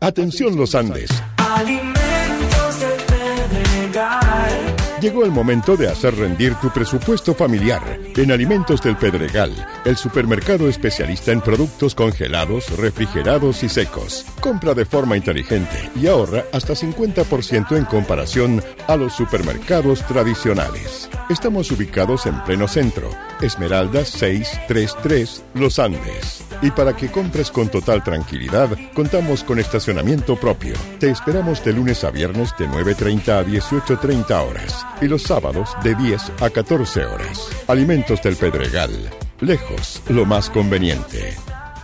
Atención Los Andes. Alimentos del Pedregal. Llegó el momento de hacer rendir tu presupuesto familiar. En Alimentos del Pedregal, el supermercado especialista en productos congelados, refrigerados y secos. Compra de forma inteligente y ahorra hasta 50% en comparación a los supermercados tradicionales. Estamos ubicados en pleno centro, Esmeralda 633, Los Andes. Y para que compres con total tranquilidad, contamos con estacionamiento propio. Te esperamos de lunes a viernes de 9:30 a 18:30 horas y los sábados de 10 a 14 horas. Alimentos del Pedregal. Lejos, lo más conveniente.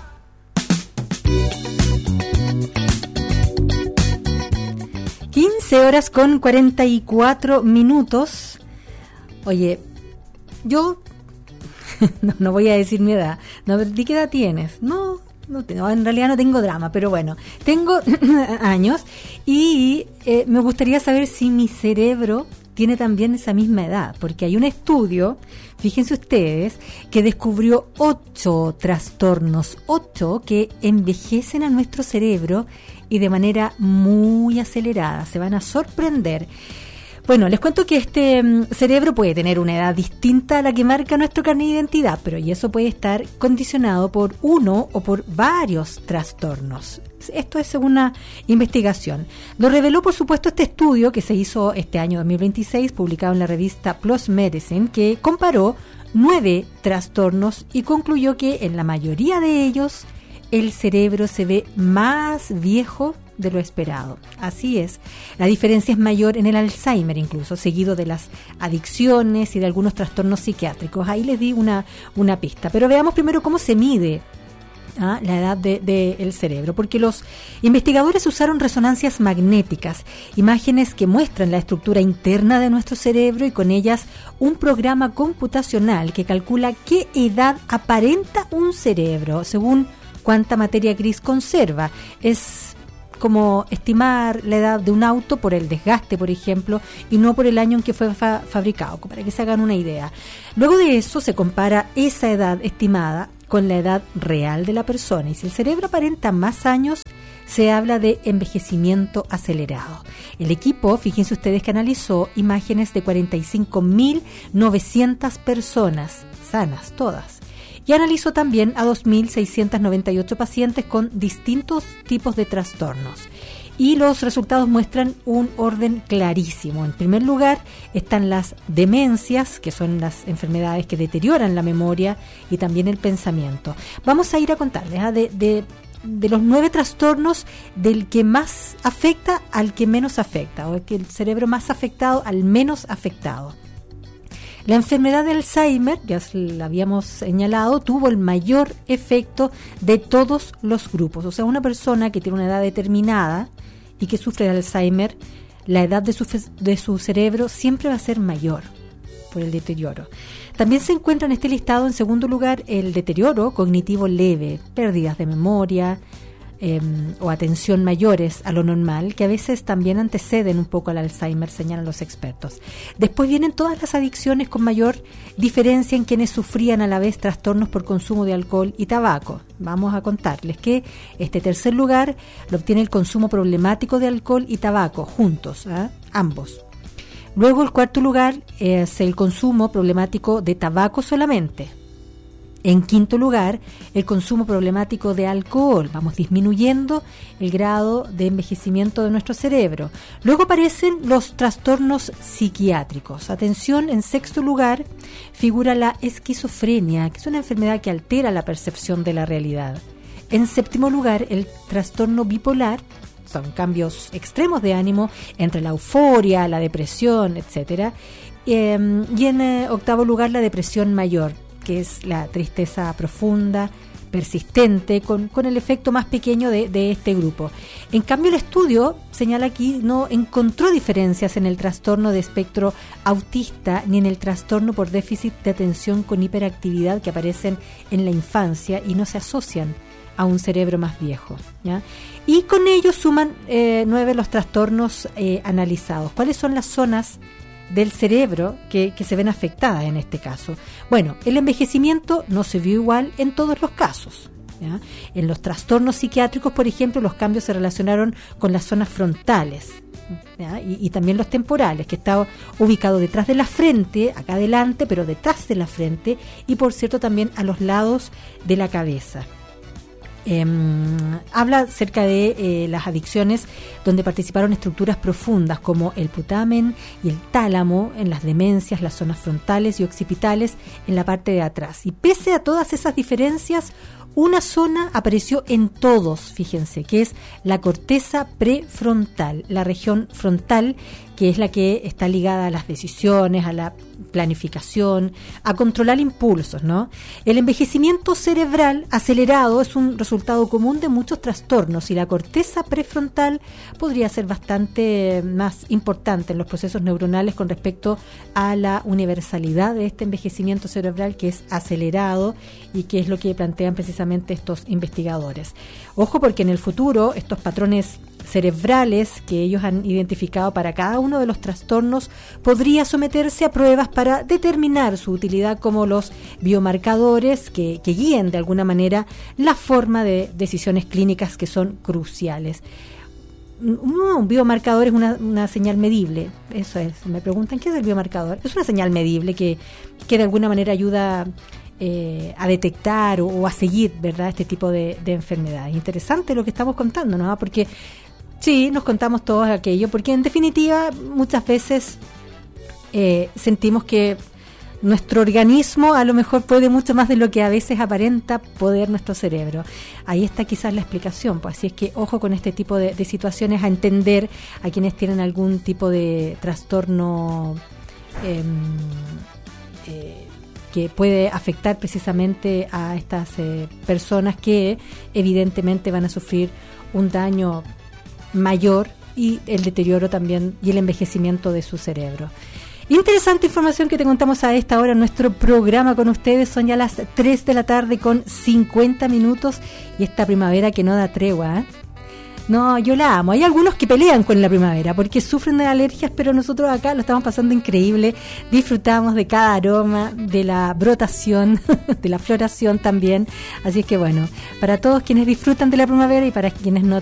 Horas con 44 minutos. Oye, yo no voy a decir mi edad. No, ¿de qué edad tienes? No, en realidad no tengo drama, pero bueno, tengo años y me gustaría saber si mi cerebro tiene también esa misma edad, porque hay un estudio, fíjense ustedes, que descubrió 8 trastornos, 8 que envejecen a nuestro cerebro y de manera muy acelerada. Se van a sorprender. Bueno, les cuento que este cerebro puede tener una edad distinta a la que marca nuestro carnet de identidad, pero y eso puede estar condicionado por uno o por varios trastornos. Esto es según una investigación. Lo reveló, por supuesto, este estudio que se hizo este año 2026, publicado en la revista PLOS Medicine, que comparó 9 trastornos y concluyó que en la mayoría de ellos el cerebro se ve más viejo de lo esperado. Así es. La diferencia es mayor en el Alzheimer incluso, seguido de las adicciones y de algunos trastornos psiquiátricos. Ahí les di una pista. Pero veamos primero cómo se mide la edad del cerebro, porque los investigadores usaron resonancias magnéticas, imágenes que muestran la estructura interna de nuestro cerebro y con ellas un programa computacional que calcula qué edad aparenta un cerebro según cuánta materia gris conserva. Es como estimar la edad de un auto por el desgaste, por ejemplo, y no por el año en que fue fabricado, para que se hagan una idea. Luego de eso se compara esa edad estimada con la edad real de la persona, y si el cerebro aparenta más años, se habla de envejecimiento acelerado. El equipo, fíjense ustedes, que analizó imágenes de 45.900 personas, sanas todas, y analizó también a 2.698 pacientes con distintos tipos de trastornos. Y los resultados muestran un orden clarísimo. En primer lugar están las demencias, que son las enfermedades que deterioran la memoria y también el pensamiento. Vamos a ir a contarles de los 9 trastornos, del que más afecta al que menos afecta, o el cerebro más afectado al menos afectado. La enfermedad de Alzheimer, ya la habíamos señalado, tuvo el mayor efecto de todos los grupos. O sea, una persona que tiene una edad determinada y que sufre de Alzheimer, la edad de su cerebro siempre va a ser mayor por el deterioro. También se encuentra en este listado, en segundo lugar, el deterioro cognitivo leve, pérdidas de memoria o atención mayores a lo normal, que a veces también anteceden un poco al Alzheimer, señalan los expertos. Después vienen todas las adicciones, con mayor diferencia en quienes sufrían a la vez trastornos por consumo de alcohol y tabaco. Vamos a contarles que este tercer lugar lo obtiene el consumo problemático de alcohol y tabaco, juntos, ambos. Luego el cuarto lugar es el consumo problemático de tabaco solamente. En quinto lugar, el consumo problemático de alcohol. Vamos disminuyendo el grado de envejecimiento de nuestro cerebro. Luego aparecen los trastornos psiquiátricos. Atención, en sexto lugar figura la esquizofrenia, que es una enfermedad que altera la percepción de la realidad. En séptimo lugar, el trastorno bipolar. Son cambios extremos de ánimo entre la euforia, la depresión, etc. Y en octavo lugar, la depresión mayor, que es la tristeza profunda, persistente, con el efecto más pequeño de este grupo. En cambio, el estudio, señala aquí, no encontró diferencias en el trastorno de espectro autista ni en el trastorno por déficit de atención con hiperactividad, que aparecen en la infancia y no se asocian a un cerebro más viejo, ¿ya? Y con ello suman 9 los trastornos analizados. ¿Cuáles son las zonas del cerebro que se ven afectadas en este caso? Bueno, el envejecimiento no se vio igual en todos los casos. ¿ya? En los trastornos psiquiátricos, por ejemplo, los cambios se relacionaron con las zonas frontales, ¿ya? Y también los temporales, que está ubicado detrás de la frente, acá adelante, pero detrás de la frente, y por cierto también a los lados de la cabeza. Habla acerca de las adicciones donde participaron estructuras profundas como el putamen y el tálamo en las demencias, las zonas frontales y occipitales en la parte de atrás. Y pese a todas esas diferencias, una zona apareció en todos, fíjense, que es la corteza prefrontal, la región frontal, que es la que está ligada a las decisiones, a la planificación, a controlar impulsos, ¿no? El envejecimiento cerebral acelerado es un resultado común de muchos trastornos y la corteza prefrontal podría ser bastante más importante en los procesos neuronales con respecto a la universalidad de este envejecimiento cerebral que es acelerado y que es lo que plantean precisamente estos investigadores. Ojo, porque en el futuro estos patrones cerebrales que ellos han identificado para cada uno de los trastornos podría someterse a pruebas para determinar su utilidad como los biomarcadores que guíen de alguna manera la forma de decisiones clínicas que son cruciales. Un biomarcador es una señal medible, eso es. Me preguntan, ¿qué es el biomarcador? Es una señal medible que de alguna manera ayuda a detectar o a seguir, ¿verdad?, este tipo de enfermedades. Interesante lo que estamos contando, ¿no? Porque sí, nos contamos todos aquello, porque en definitiva muchas veces sentimos que nuestro organismo a lo mejor puede mucho más de lo que a veces aparenta poder nuestro cerebro. Ahí está quizás la explicación, pues así es que ojo con este tipo de situaciones, a entender a quienes tienen algún tipo de trastorno que puede afectar precisamente a estas personas que evidentemente van a sufrir un daño mayor y el deterioro también y el envejecimiento de su cerebro. Interesante información que te contamos a esta hora en nuestro programa con ustedes. Son ya las 3 de la tarde con 50 minutos y esta primavera que no da tregua, ¿eh? No, yo la amo. Hay algunos que pelean con la primavera porque sufren de alergias, pero nosotros acá lo estamos pasando increíble. Disfrutamos de cada aroma, de la brotación, de la floración también. Así es que bueno, para todos quienes disfrutan de la primavera y para quienes no